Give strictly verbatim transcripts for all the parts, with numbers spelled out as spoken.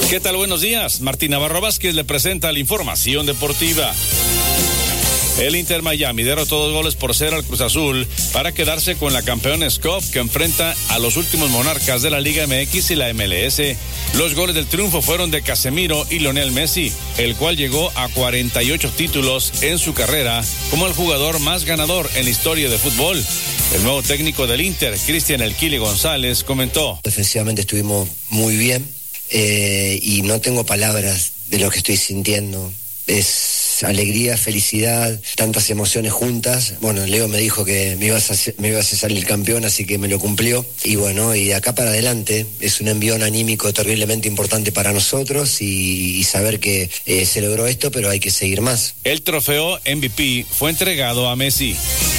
¿Qué tal? Buenos días. Martín Navarro Vázquez le presenta la información deportiva. El Inter Miami derrotó dos goles por cero al Cruz Azul para quedarse con la campeona Scoff, que enfrenta a los últimos monarcas de la Liga M X y la M L S. Los goles del triunfo fueron de Casemiro y Lionel Messi, el cual llegó a cuarenta y ocho títulos en su carrera como el jugador más ganador en la historia de fútbol. El nuevo técnico del Inter, Cristian El Kili González, comentó: Defensivamente estuvimos muy bien eh, y no tengo palabras de lo que estoy sintiendo. Es alegría, felicidad, tantas emociones juntas. Bueno, Leo me dijo que me ibas a hacer, me ibas a salir campeón, así que me lo cumplió. Y bueno, y de acá para adelante es un envión anímico terriblemente importante para nosotros y, y saber que eh, se logró esto, pero hay que seguir más. El trofeo M V P fue entregado a Messi.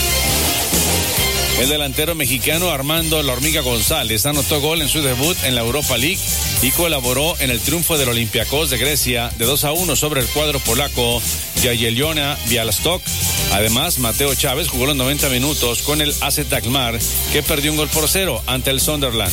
El delantero mexicano Armando La Hormiga González anotó gol en su debut en la Europa League y colaboró en el triunfo del Olympiacos de Grecia de dos a uno sobre el cuadro polaco Jagiellona Białystok. Además, Mateo Chávez jugó los noventa minutos con el A Z Alkmaar, que perdió un gol por cero ante el Sunderland.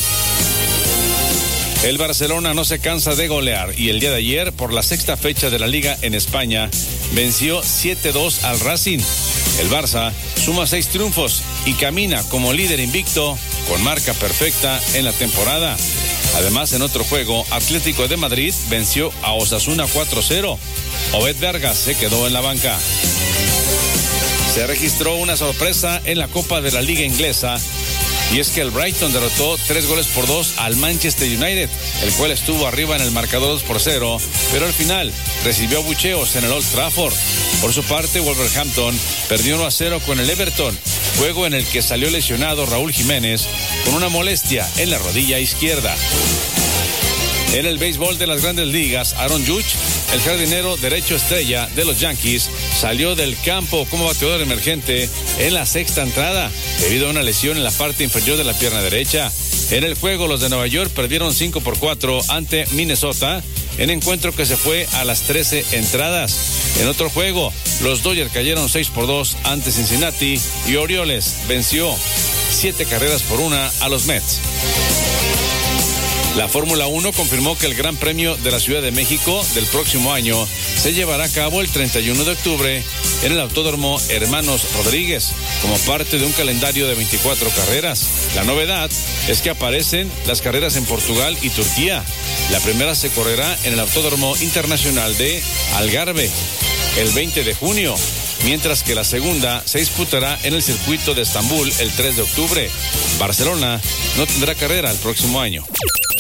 El Barcelona no se cansa de golear y el día de ayer, por la sexta fecha de la Liga en España, venció siete dos al Racing. El Barça suma seis triunfos y camina como líder invicto con marca perfecta en la temporada. Además, en otro juego, Atlético de Madrid venció a Osasuna cuatro cero. Obed Vargas se quedó en la banca. Se registró una sorpresa en la Copa de la Liga Inglesa, y es que el Brighton derrotó tres goles por dos al Manchester United, el cual estuvo arriba en el marcador dos por cero, pero al final recibió abucheos en el Old Trafford. Por su parte, Wolverhampton perdió uno a cero con el Everton, juego en el que salió lesionado Raúl Jiménez con una molestia en la rodilla izquierda. En el béisbol de las Grandes Ligas, Aaron Judge, el jardinero derecho estrella de los Yankees, salió del campo como bateador emergente en la sexta entrada debido a una lesión en la parte inferior de la pierna derecha. En el juego, los de Nueva York perdieron cinco por cuatro ante Minnesota, en encuentro que se fue a las trece entradas. En otro juego, los Dodgers cayeron seis por dos ante Cincinnati y Orioles venció siete carreras por una a los Mets. La Fórmula uno confirmó que el Gran Premio de la Ciudad de México del próximo año se llevará a cabo el treinta y uno de octubre en el Autódromo Hermanos Rodríguez, como parte de un calendario de veinticuatro carreras. La novedad es que aparecen las carreras en Portugal y Turquía. La primera se correrá en el Autódromo Internacional de Algarve el veinte de junio, mientras que la segunda se disputará en el circuito de Estambul el tres de octubre. Barcelona no tendrá carrera el próximo año.